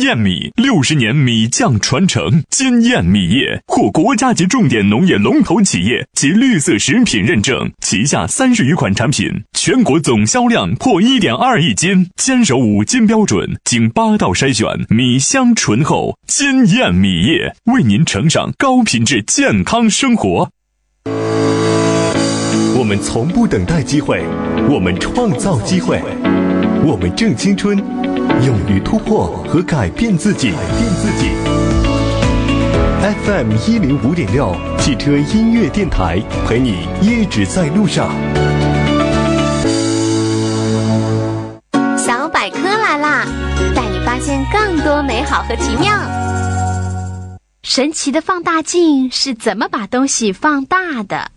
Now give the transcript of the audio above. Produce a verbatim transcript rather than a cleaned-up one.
燕米，六十年米酱传承。金燕米业获国家级重点农业龙头企业及绿色食品认证，旗下三十余款产品，全国总销量破 一点二亿斤，坚守五金标准，经八道筛选，米香醇厚。金燕米业为您呈上高品质健康生活。 我们从不等待机会，我们创造机会，我们正青春，勇于突破和改变自己。改变自己。F M 一零五点六汽车音乐电台，陪你一直在路上。 小百科来啦，带你发现更多美好和奇妙。神奇的放大镜是怎么把东西放大的？